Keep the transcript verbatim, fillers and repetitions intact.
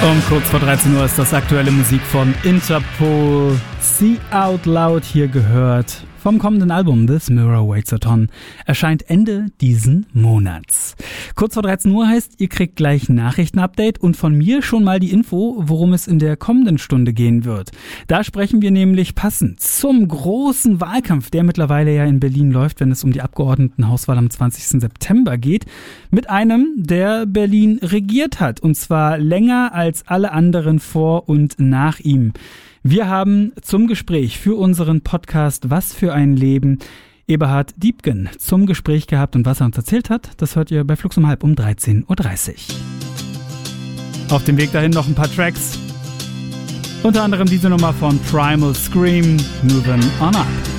Um kurz vor dreizehn Uhr ist das aktuelle Musik von Interpol. See Out Loud hier gehört. Vom kommenden Album This Mirror Waits a Ton erscheint Ende diesen Monats. Kurz vor dreizehn Uhr heißt, ihr kriegt gleich ein Nachrichtenupdate und von mir schon mal die Info, worum es in der kommenden Stunde gehen wird. Da sprechen wir nämlich passend zum großen Wahlkampf, der mittlerweile ja in Berlin läuft, wenn es um die Abgeordnetenhauswahl am zwanzigsten September geht, mit einem, der Berlin regiert hat, und zwar länger als alle anderen vor und nach ihm. Wir haben zum Gespräch für unseren Podcast Was für ein Leben Eberhard Diepgen zum Gespräch gehabt, und was er uns erzählt hat, das hört ihr bei Flux um halb um dreizehn Uhr dreißig. Auf dem Weg dahin noch ein paar Tracks, unter anderem diese Nummer von Primal Scream, Moving On Up.